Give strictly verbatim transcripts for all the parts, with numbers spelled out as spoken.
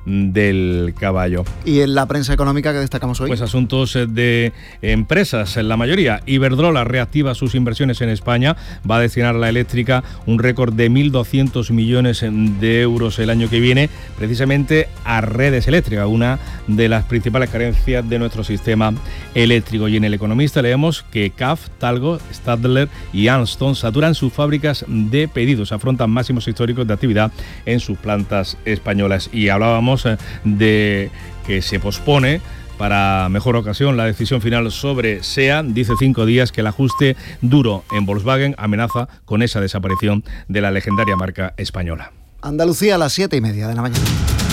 del caballo. ¿Y en la prensa económica que destacamos hoy? Pues asuntos de empresas, en la mayoría. Iberdrola reactiva sus inversiones en España, va a destinar a la eléctrica un récord de mil doscientos millones de euros el año que viene, precisamente a redes eléctricas, una de las principales carencias de nuestro sistema eléctrico. Y en El Economista leemos que C A F, Talgo, Stadler y Alstom saturan sus fábricas de pedidos, afrontan máximos históricos de actividad en sus plantas españolas. Y hablábamos de que se pospone para mejor ocasión la decisión final sobre SEAT. Dice cinco días que el ajuste duro en Volkswagen amenaza con esa desaparición de la legendaria marca española. Andalucía a las siete y media de la mañana.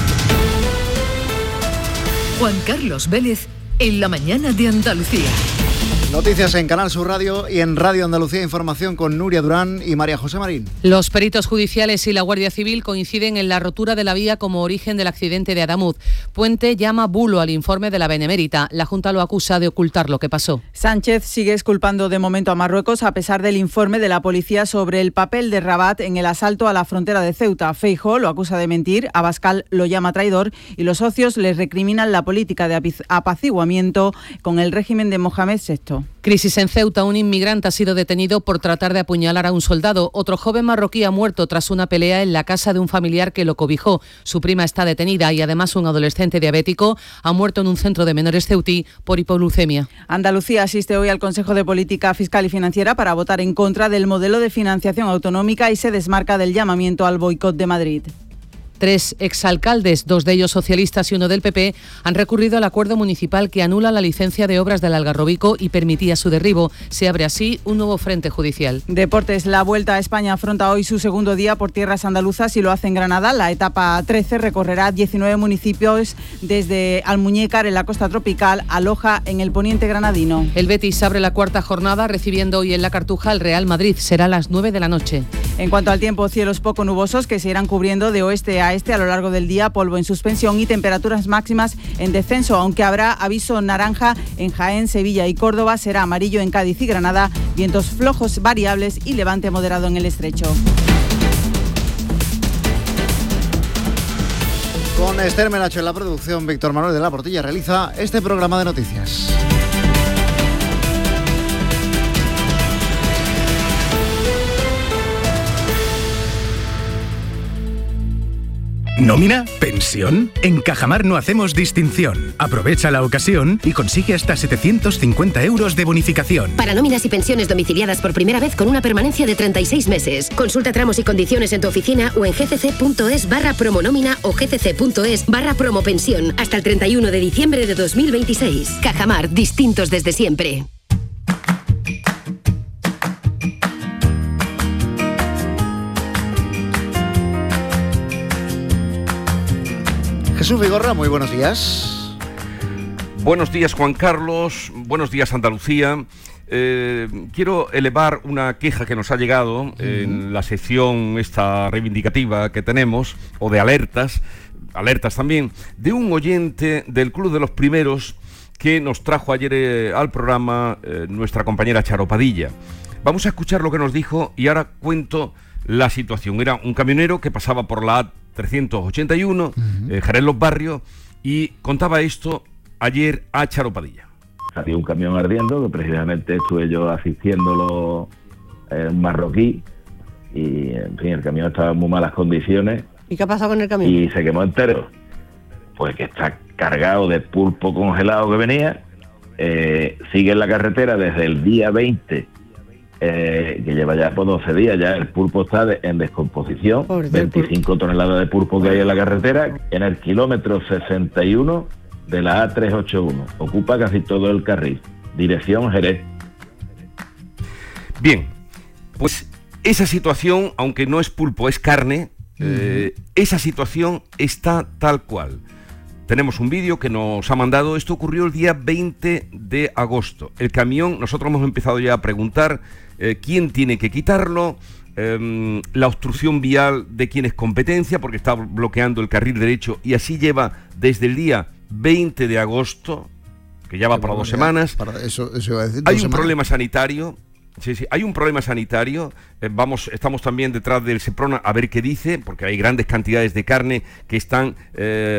Juan Carlos Vélez en la mañana de Andalucía. Noticias en Canal Sur Radio y en Radio Andalucía Información con Nuria Durán y María José Marín. Los peritos judiciales y la Guardia Civil coinciden en la rotura de la vía como origen del accidente de Adamuz. Puente llama bulo al informe de la Benemérita. La Junta lo acusa de ocultar lo que pasó. Sánchez sigue exculpando de momento a Marruecos a pesar del informe de la policía sobre el papel de Rabat en el asalto a la frontera de Ceuta. Feijóo lo acusa de mentir, Abascal lo llama traidor y los socios les recriminan la política de apaciguamiento con el régimen de Mohamed sexto. Crisis en Ceuta. Un inmigrante ha sido detenido por tratar de apuñalar a un soldado. Otro joven marroquí ha muerto tras una pelea en la casa de un familiar que lo cobijó. Su prima está detenida y además un adolescente diabético ha muerto en un centro de menores ceutí por hipoglucemia. Andalucía asiste hoy al Consejo de Política Fiscal y Financiera para votar en contra del modelo de financiación autonómica y se desmarca del llamamiento al boicot de Madrid. Tres exalcaldes, dos de ellos socialistas y uno del P P, han recurrido al acuerdo municipal que anula la licencia de obras del Algarrobico y permitía su derribo. Se abre así un nuevo frente judicial. Deportes. La Vuelta a España afronta hoy su segundo día por tierras andaluzas y lo hace en Granada. La etapa trece recorrerá diecinueve municipios desde Almuñécar en la costa tropical a Loja en el poniente granadino. El Betis abre la cuarta jornada recibiendo hoy en la Cartuja al Real Madrid. Será a las nueve de la noche. En cuanto al tiempo, cielos poco nubosos que se irán cubriendo de oeste a este a lo largo del día, polvo en suspensión y temperaturas máximas en descenso, aunque habrá aviso naranja en Jaén, Sevilla y Córdoba, será amarillo en Cádiz y Granada, vientos flojos variables y levante moderado en el estrecho. Con Esther Menacho en la producción, Víctor Manuel de la Portilla realiza este programa de noticias. ¿Nómina? ¿Pensión? En Cajamar no hacemos distinción. Aprovecha la ocasión y consigue hasta setecientos cincuenta euros de bonificación. Para nóminas y pensiones domiciliadas por primera vez con una permanencia de treinta y seis meses. Consulta tramos y condiciones en tu oficina o en gcc.es barra promonómina o gcc.es barra promopensión hasta el treinta y uno de diciembre de dos mil veintiséis. Cajamar, distintos desde siempre. Jesús Vigorra, muy buenos días. Buenos días, Juan Carlos. Buenos días, Andalucía. Eh, quiero elevar una queja que nos ha llegado uh-huh. en la sección esta reivindicativa que tenemos, o de alertas, alertas también, de un oyente del Club de los Primeros que nos trajo ayer eh, al programa eh, nuestra compañera Charo Padilla. Vamos a escuchar lo que nos dijo y ahora cuento la situación. Era un camionero que pasaba por la A trescientos ochenta y uno, uh-huh. eh, Jerez Los Barrios, y contaba esto ayer a Charo Padilla. Había un camión ardiendo, que precisamente estuve yo asistiéndolo en eh, marroquí, y en fin, el camión estaba en muy malas condiciones. ¿Y qué ha pasado con el camión? Y se quemó entero. Pues que está cargado de pulpo congelado que venía, eh, sigue en la carretera desde el día veinte, Eh, que lleva ya por doce días, ya el pulpo está de, en descomposición, veinticinco toneladas de pulpo que hay en la carretera, en el kilómetro sesenta y uno de la A trescientos ochenta y uno, ocupa casi todo el carril, dirección Jerez. Bien, pues esa situación, aunque no es pulpo, es carne, uh-huh. eh, esa situación está tal cual. Tenemos un vídeo que nos ha mandado, esto ocurrió el día veinte de agosto. El camión, nosotros hemos empezado ya a preguntar eh, quién tiene que quitarlo, eh, la obstrucción vial de quién es competencia, porque está bloqueando el carril derecho y así lleva desde el día veinte de agosto, que ya va para dos semanas. Para eso, eso iba a decir, Hay un semanas. problema sanitario. Sí, sí, hay un problema sanitario, eh, vamos, estamos también detrás del Seprona a ver qué dice, porque hay grandes cantidades de carne que están... Eh,